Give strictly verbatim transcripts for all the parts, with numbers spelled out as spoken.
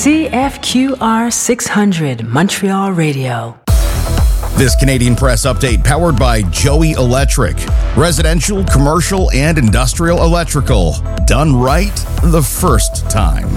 C F Q R six hundred Montreal Radio. This Canadian Press update powered by Joey Electric. Residential, commercial, and industrial electrical. Done right the first time.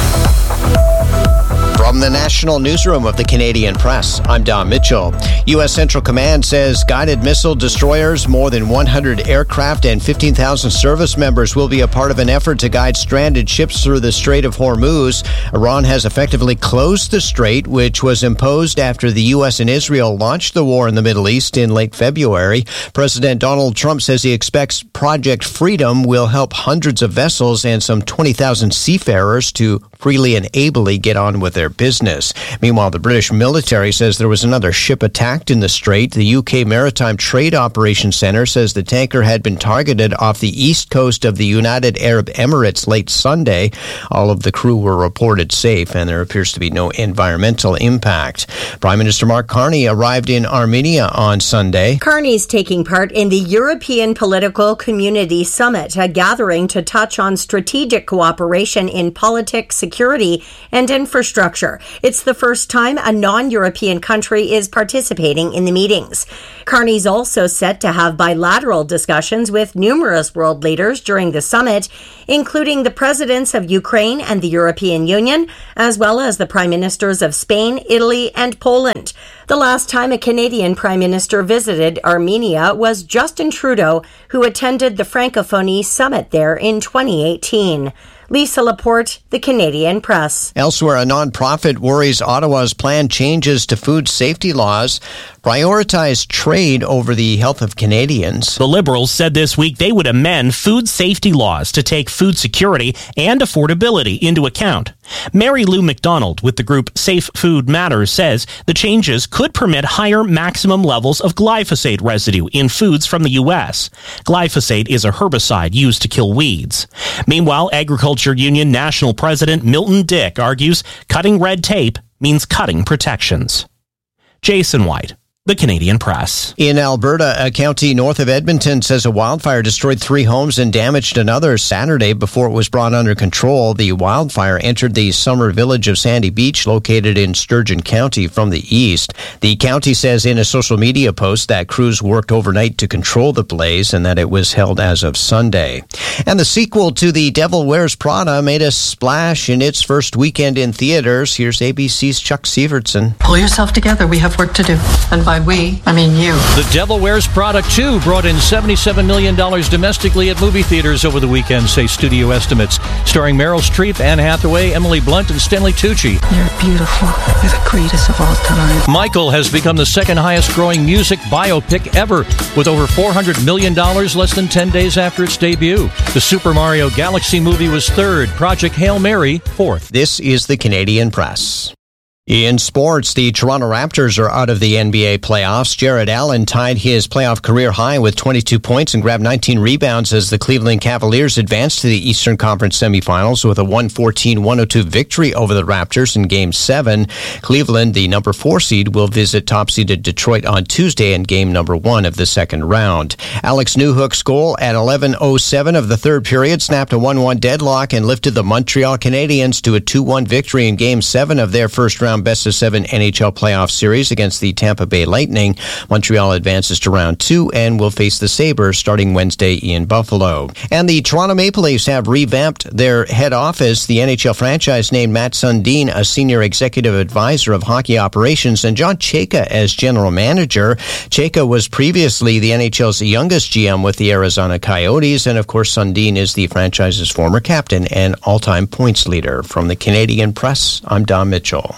From the National Newsroom of the Canadian Press, I'm Don Mitchell. U S Central Command says guided missile destroyers, more than one hundred aircraft, and fifteen thousand service members will be a part of an effort to guide stranded ships through the Strait of Hormuz. Iran has effectively closed the strait, which was imposed after the U S and Israel launched the war in the Middle East in late February. President Donald Trump says he expects Project Freedom will help hundreds of vessels and some twenty thousand seafarers to freely and ably get on with their business. Meanwhile, the British military says there was another ship attacked in the strait. The U K Maritime Trade Operations Centre says the tanker had been targeted off the east coast of the United Arab Emirates late Sunday. All of the crew were reported safe, and there appears to be no environmental impact. Prime Minister Mark Carney arrived in Armenia on Sunday. Carney's taking part in the European Political Community Summit, a gathering to touch on strategic cooperation in politics, security, and infrastructure. It's the first time a non-European country is participating in the meetings. Carney's also set to have bilateral discussions with numerous world leaders during the summit, including the presidents of Ukraine and the European Union, as well as the prime ministers of Spain, Italy, and Poland. The last time a Canadian prime minister visited Armenia was Justin Trudeau, who attended the Francophonie summit there in twenty eighteen. Lisa Laporte, the Canadian Press. Elsewhere, a nonprofit worries Ottawa's planned changes to food safety laws prioritize trade over the health of Canadians. The Liberals said this week they would amend food safety laws to take food security and affordability into account. Mary Lou McDonald with the group Safe Food Matters says the changes could permit higher maximum levels of glyphosate residue in foods from the U S. Glyphosate is a herbicide used to kill weeds. Meanwhile, Agriculture Union National President Milton Dick argues cutting red tape means cutting protections. Jason White, the Canadian Press. In Alberta, a county north of Edmonton says a wildfire destroyed three homes and damaged another Saturday before it was brought under control. The wildfire entered the summer village of Sandy Beach, located in Sturgeon County, from the east. The county says in a social media post that crews worked overnight to control the blaze and that it was held as of Sunday. And the sequel to The Devil Wears Prada made a splash in its first weekend in theaters. Here's A B C's Chuck Sievertson. Pull yourself together. We have work to do. And by we, I mean you. The Devil Wears Prada two brought in seventy-seven million dollars domestically at movie theaters over the weekend, say studio estimates. Starring Meryl Streep, Anne Hathaway, Emily Blunt, and Stanley Tucci. You're beautiful. You're the greatest of all time. Michael has become the second highest growing music biopic ever, with over four hundred million dollars less than ten days after its debut. The Super Mario Galaxy movie was third, Project Hail Mary fourth. This is the Canadian Press. In sports, the Toronto Raptors are out of the N B A playoffs. Jared Allen tied his playoff career high with twenty-two points and grabbed nineteen rebounds as the Cleveland Cavaliers advanced to the Eastern Conference semifinals with a one fourteen one oh two victory over the Raptors in Game seven. Cleveland, the number four seed, will visit top-seeded Detroit on Tuesday in game number one of the second round. Alex Newhook's goal at eleven oh seven of the third period snapped a one one deadlock and lifted the Montreal Canadiens to a two one victory in Game seven of their first-round best-of-seven N H L playoff series against the Tampa Bay Lightning. Montreal advances to round two and will face the Sabres starting Wednesday in Buffalo. And the Toronto Maple Leafs have revamped their head office. The N H L franchise named Matt Sundin a senior executive advisor of hockey operations and John Chayka as general manager. Chayka was previously the N H L's youngest G M with the Arizona Coyotes, and of course Sundin is the franchise's former captain and all-time points leader. From the Canadian Press, I'm Don Mitchell.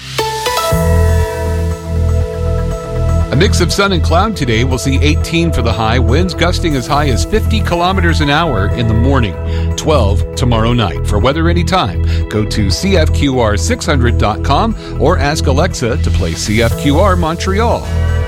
A mix of sun and cloud today. We'll see eighteen for the high. Winds gusting as high as fifty kilometers an hour in the morning. twelve tomorrow night. For weather anytime, go to C F Q R six hundred dot com or ask Alexa to play C F Q R Montreal.